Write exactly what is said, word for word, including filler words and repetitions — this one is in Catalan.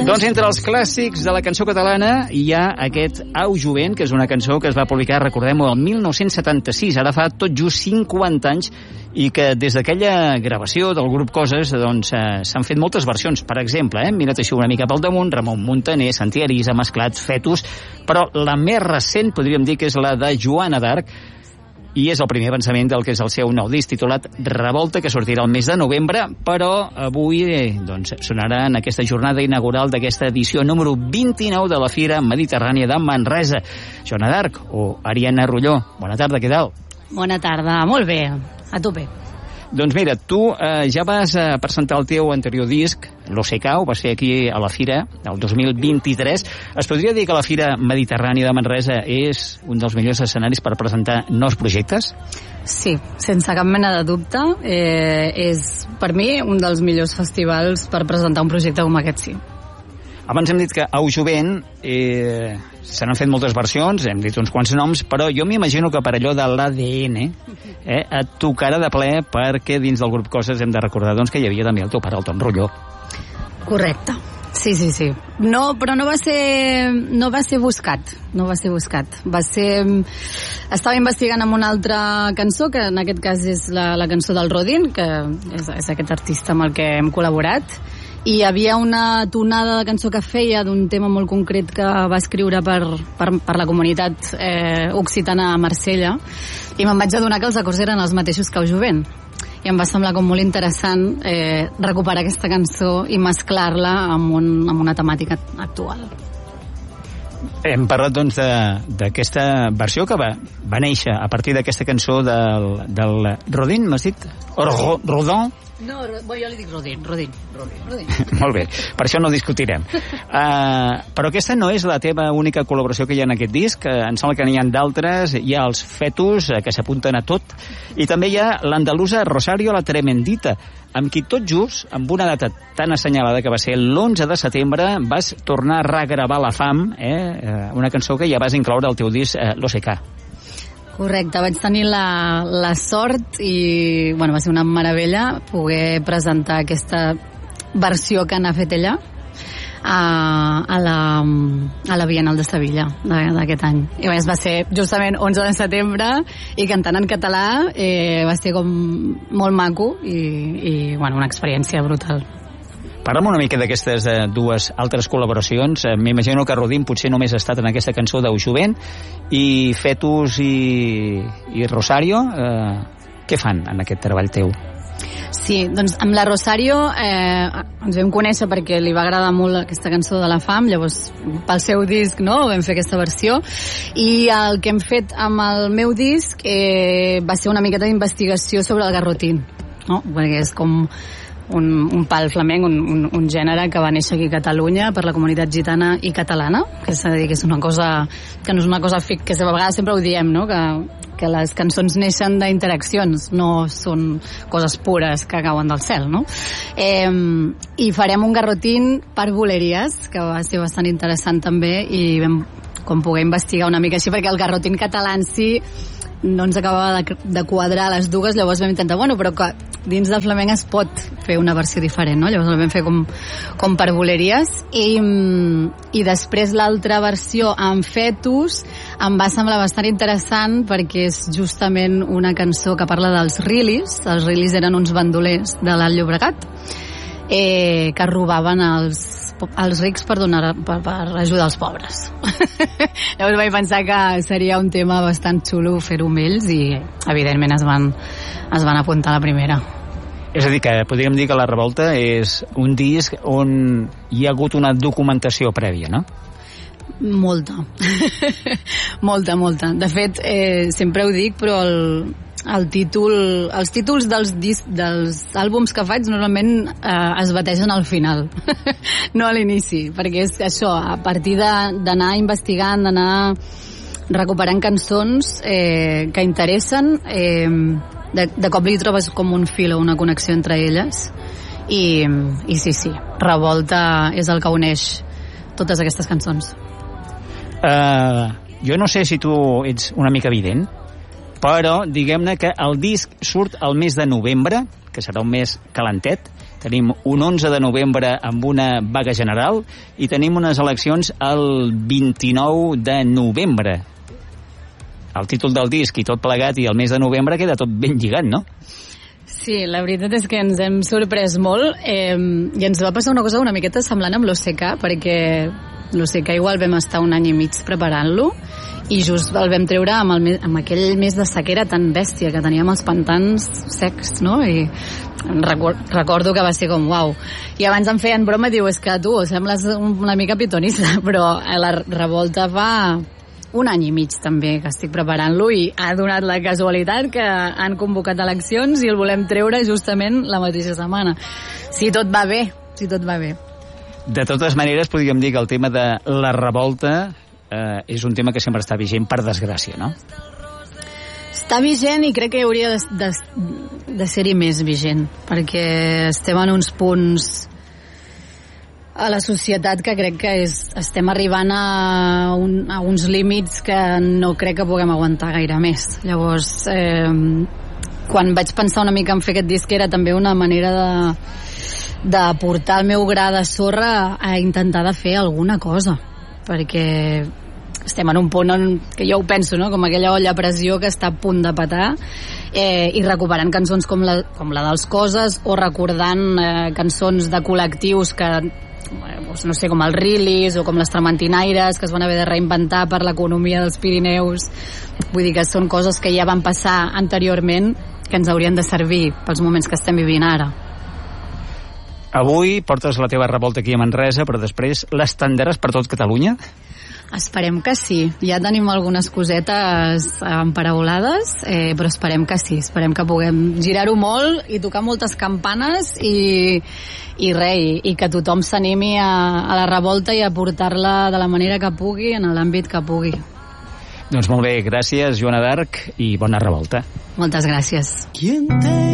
Doncs entre els clàssics de la cançó catalana hi ha aquest Au jovent, que és una cançó que es va publicar, recordem-ho, el mil nou-cents setanta-sis, ara fa tot just cinquanta anys, i que des d'aquella gravació del grup Coses doncs eh, s'han fet moltes versions. Per exemple, eh, mira't així una mica pel damunt, Ramon Muntaner, Santi Arisa, mesclat, Fetus, però la més recent podríem dir que és la de Joana d'Arc, i és el primer avançament del que és el seu nou disc titulat Revolta, que sortirà el mes de novembre, però avui eh, doncs, sonarà en aquesta jornada inaugural d'aquesta edició número vint-i-nou de la Fira Mediterrània de Manresa. Joana d'Arc o Ariana Rulló, bona tarda, què tal? Bona tarda, molt bé, a tope. Doncs mira, tu eh, ja vas eh, presentar el teu anterior disc, l'O C K, ho vas fer aquí a la Fira, el dos mil vint-i-tres. Es podria dir que la Fira Mediterrània de Manresa és un dels millors escenaris per presentar nous projectes? Sí, sense cap mena de dubte. Eh, és, per mi, un dels millors festivals per presentar un projecte com aquest, sí. Abans hem dit que Au jovent eh, se n'han fet moltes versions, hem dit uns quants noms, però jo m'imagino que per allò de l'A D N eh, et tocarà de ple, perquè dins del grup Coses hem de recordar doncs, que hi havia també el teu pare, el Tom Rulló. Correcte. Sí, sí, sí. No, però no va ser no va ser buscat, no va ser buscat. Va ser... Estava investigant amb una altra cançó, que en aquest cas és la, la cançó del Rodin, que és, és aquest artista amb el que hem col·laborat, i hi havia una tonada de cançó que feia d'un tema molt concret que va escriure per, per, per la comunitat eh, occitana a Marsella, i me'n vaig adonar que els acords eren els mateixos que Au jovent. I em va semblar com molt interessant eh, recuperar aquesta cançó i mesclar-la amb, un, amb una temàtica actual. Hem parlat doncs d'aquesta versió que va, va néixer a partir d'aquesta cançó del, del Rodin, m'has dit? O Rodin? No, jo li dic Rodin, Rodin. Rodin. Rodin. Molt bé, per això no discutirem. Uh, però aquesta no és la teva única col·laboració que hi ha en aquest disc, uh, em sembla que n'hi ha d'altres, hi ha els Fetus, uh, que s'apunten a tot, i també hi ha l'andalusa Rosario la Tremendita, amb qui tot just, amb una data tan assenyalada que va ser l'onze de setembre, vas tornar a regravar La Fam, eh, una cançó que ja vas incloure al teu disc eh, l'O C K. Correcte, vaig tenir la, la sort i bueno, va ser una meravella poder presentar aquesta versió que n'ha fet ella a, a, la, a la Bienal de Sevilla d'aquest any. I més, va ser justament onze de setembre i cantant en català eh, va ser com molt maco i, i bueno, una experiència brutal. Parlem una mica d'aquestes eh, dues altres col·laboracions. Eh, M'imagino que Rodin potser només ha estat en aquesta cançó d'Au jovent, i Fetus i, i Rosario, eh, què fan en aquest treball teu? Sí, doncs amb la Rosario eh, ens vam conèixer perquè li va agradar molt aquesta cançó de La Fam, llavors pel seu disc no, vam fer aquesta versió, i el que hem fet amb el meu disc eh, va ser una miqueta d'investigació sobre el garrotín, no? Perquè és com un, un pal flamenc, un, un, un gènere que va néixer aquí a Catalunya per la comunitat gitana i catalana, que és a dir, que és una cosa que no és una cosa fic, que a vegades sempre ho diem, no? que, que les cançons neixen d'interaccions, no són coses pures que cauen del cel, no? Eh, i farem un garrotín per boleries, que va ser bastant interessant també, i vam com poder investigar una mica així, perquè el garrotín català en si no ens acabava de, de quadrar les dues, llavors vam intentar, bueno, però que dins del flamenc es pot fer una versió diferent, no? Llavors el vam fer com, com per boleries, i, i després l'altra versió amb Fetus em va semblar bastant interessant perquè és justament una cançó que parla dels rilis. Els rilis eren uns bandolers de l'Alt Llobregat eh, que robaven els els rics per, donar, per, per ajudar els pobres. Llavors vaig pensar que seria un tema bastant xulo fer-ho amb ells i evidentment es van, es van apuntar a la primera. És a dir, que podríem dir que La Revolta és un disc on hi ha hagut una documentació prèvia, no? Molta. molta, molta. De fet, eh, sempre ho dic, però el, el títol, els títols dels, disc, dels àlbums que faig normalment eh, es bategen al final, no a l'inici, perquè és això, a partir d'anar investigant, d'anar recuperant cançons eh, que interessen, eh, de, de cop li trobes com un fil o una connexió entre elles, i, i sí, sí, Revolta és el que uneix totes aquestes cançons. Uh, jo no sé si tu ets una mica evident, però diguem-ne que el disc surt al mes de novembre, que serà un mes calentet, tenim un onze de novembre amb una vaga general i tenim unes eleccions el vint-i-nou de novembre. El títol del disc i tot plegat i el mes de novembre queda tot ben lligat, no? Sí, la veritat és que ens hem sorprès molt eh, i ens va passar una cosa una miqueta semblant amb l'O C K, perquè l'O C K igual vam estar un any i mig preparant-lo i just el vam treure amb, el, amb aquell mes de sequera tan bèstia que teníem els pantans secs, no? I recordo que va ser com uau. I abans em feien broma i diu, és que tu sembles una mica pitonista, però la revolta fa un any i mig també que estic preparant-lo i ha donat la casualitat que han convocat eleccions i el volem treure justament la mateixa setmana. Si tot va bé, si tot va bé. De totes maneres, podríem dir que el tema de la revolta eh, és un tema que sempre està vigent, per desgràcia, no? Està vigent i crec que hauria de, de, de ser-hi més vigent, perquè estem en uns punts a la societat que crec que és, estem arribant a, un, a uns límits que no crec que puguem aguantar gaire més. Llavors, eh, quan vaig pensar una mica en fer aquest disc era també una manera de, de portar el meu gra de sorra a intentar de fer alguna cosa, perquè estem en un punt on, que jo ho penso, no? Com aquella olla a pressió que està a punt de petar, eh, i recuperant cançons com la, com la dels Coses o recordant eh, cançons de col·lectius que no sé, com els Rilis o com les Trementinaires, que es van haver de reinventar per l'economia dels Pirineus. Vull dir que són coses que ja van passar anteriorment que ens haurien de servir pels moments que estem vivint ara. Avui portes la teva revolta aquí a Manresa, però després l'estendràs per tot Catalunya? Esperem que sí. Ja tenim algunes cosetes emparaulades, eh, però esperem que sí. Esperem que puguem girar-ho molt i tocar moltes campanes i, i res, i, i que tothom s'animi a, a la revolta i a portar-la de la manera que pugui, en l'àmbit que pugui. Doncs molt bé, gràcies, Joana d'Arc, i bona revolta. Moltes gràcies.